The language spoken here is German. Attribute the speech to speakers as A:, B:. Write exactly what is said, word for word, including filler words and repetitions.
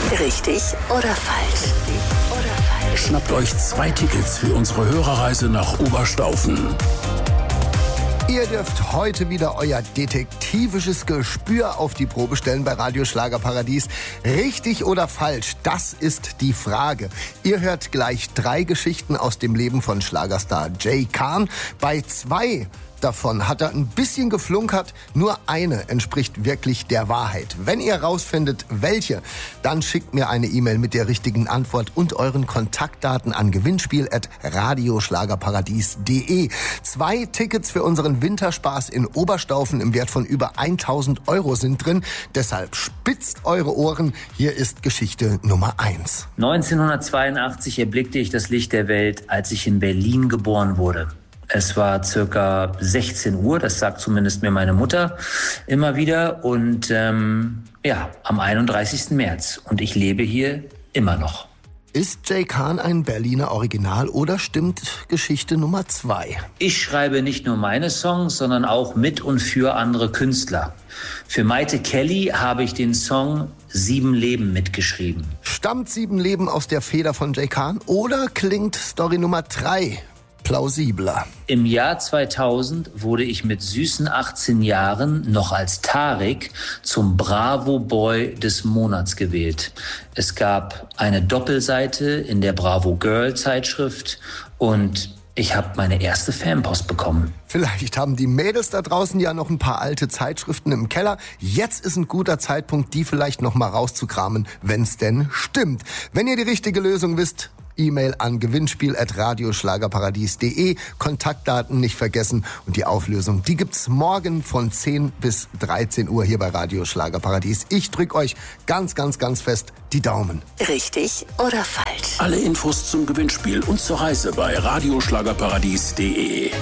A: Richtig oder falsch? Oder falsch?
B: Schnappt euch zwei Tickets für unsere Hörerreise nach Oberstaufen.
C: Ihr dürft heute wieder euer detektivisches Gespür auf die Probe stellen bei Radio Schlagerparadies. Richtig oder falsch? Das ist die Frage. Ihr hört gleich drei Geschichten aus dem Leben von Schlagerstar Jay Khan. Bei zwei davon hat er ein bisschen geflunkert. Nur eine entspricht wirklich der Wahrheit. Wenn ihr rausfindet, welche, dann schickt mir eine E-Mail mit der richtigen Antwort und euren Kontaktdaten an gewinnspiel at radioschlagerparadies punkt de. Zwei Tickets für unseren Winterspaß in Oberstaufen im Wert von über tausend Euro sind drin. Deshalb spitzt eure Ohren. Hier ist Geschichte Nummer eins.
D: neunzehnhundertzweiundachtzig erblickte ich das Licht der Welt, als ich in Berlin geboren wurde. Es war circa sechzehn Uhr, das sagt zumindest mir meine Mutter immer wieder. Und ähm, ja, am einunddreißigsten März. Und ich lebe hier immer noch.
C: Ist Jay Khan ein Berliner Original oder stimmt Geschichte Nummer zwei?
D: Ich schreibe nicht nur meine Songs, sondern auch mit und für andere Künstler. Für Maite Kelly habe ich den Song Sieben Leben mitgeschrieben.
C: Stammt Sieben Leben aus der Feder von Jay Khan oder klingt Story Nummer drei plausibler?
D: Im Jahr zweitausend wurde ich mit süßen achtzehn Jahren noch als Tarik zum Bravo Boy des Monats gewählt. Es gab eine Doppelseite in der Bravo Girl Zeitschrift und ich habe meine erste Fanpost bekommen.
C: Vielleicht haben die Mädels da draußen ja noch ein paar alte Zeitschriften im Keller. Jetzt ist ein guter Zeitpunkt, die vielleicht noch mal rauszukramen, wenn's denn stimmt. Wenn ihr die richtige Lösung wisst, E-Mail an gewinnspiel at radioschlagerparadies punkt de. Kontaktdaten nicht vergessen. Und die Auflösung, die gibt's morgen von zehn bis dreizehn Uhr hier bei Radio Schlagerparadies. Ich drück euch ganz, ganz, ganz fest die Daumen.
A: Richtig oder falsch?
B: Alle Infos zum Gewinnspiel und zur Reise bei radioschlagerparadies punkt de.